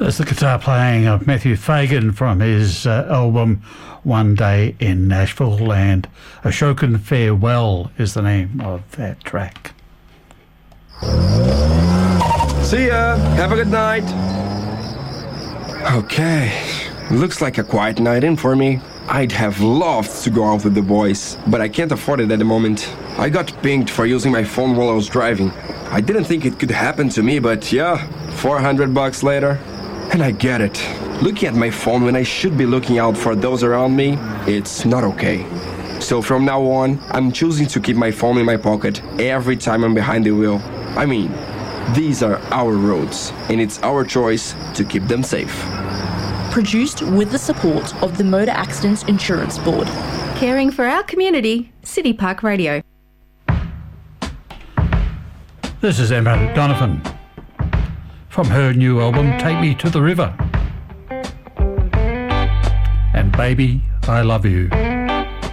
There's the guitar playing of Matthew Fagan from his album One Day in Nashville, and Ashokan Farewell is the name of that track. See ya! Have a good night! Okay, looks like a quiet night in for me. I'd have loved to go out with the boys, but I can't afford it at the moment. I got pinged for using my phone while I was driving. I didn't think it could happen to me, but yeah, $400 later. And I get it. Looking at my phone when I should be looking out for those around me, it's not okay. So from now on, I'm choosing to keep my phone in my pocket every time I'm behind the wheel. I mean, these are our roads, and it's our choice to keep them safe. Produced with the support of the Motor Accidents Insurance Board. Caring for our community, City Park Radio. This is Emma Donovan from her new album, Take Me to the River. And Baby, I Love You.